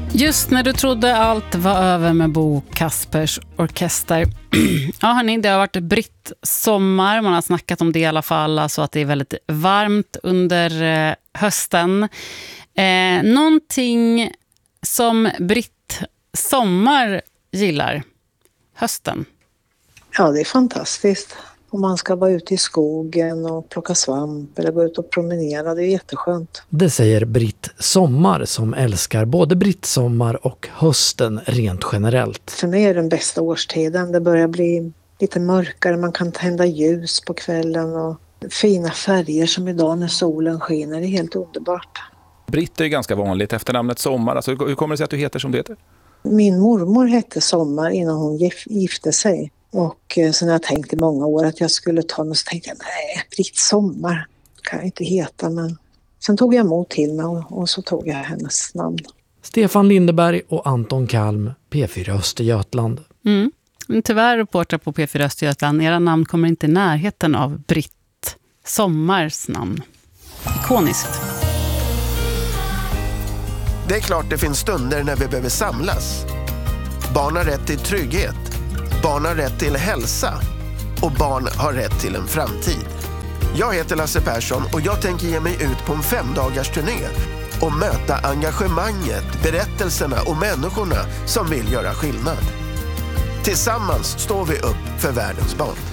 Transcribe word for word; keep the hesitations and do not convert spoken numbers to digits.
Just när du trodde allt var över med Bo Kaspers Orkester. Ja hörni, det har varit britt sommar. Man har snackat om det i alla fall. Alltså att det är väldigt varmt under eh, hösten. Eh, någonting som britt sommar gillar. Hösten. Ja, det är fantastiskt. Om man ska vara ute i skogen och plocka svamp eller gå ut och promenera, det är jätteskönt. Det säger Britt Sommar som älskar både britt sommar och hösten rent generellt. För mig är det den bästa årstiden. Det börjar bli lite mörkare, man kan tända ljus på kvällen och fina färger som idag när solen skiner. Det är helt underbart. Britt är ganska vanligt efter namnet Sommar. Alltså, hur kommer det sig att du heter som det heter? Min mormor hette Sommar innan hon gifte sig. Och sen har jag tänkt i många år att jag skulle ta något, så tänkte jag, nej, Britt Sommar kan jag inte heta. Men sen tog jag emot till mig och, och så tog jag hennes namn. Stefan Lindeberg och Anton Kalm, P fyra Östergötland. Mm. Tyvärr reportrar på P fyra Östergötland. Era namn kommer inte i närheten av Britt Sommars namn. Ikoniskt. Det är klart det finns stunder när vi behöver samlas. Barn har rätt till trygghet. Barn har rätt till hälsa. Och barn har rätt till en framtid. Jag heter Lasse Persson och jag tänker ge mig ut på en femdagars turné och möta engagemanget, berättelserna och människorna som vill göra skillnad. Tillsammans står vi upp för världens barn.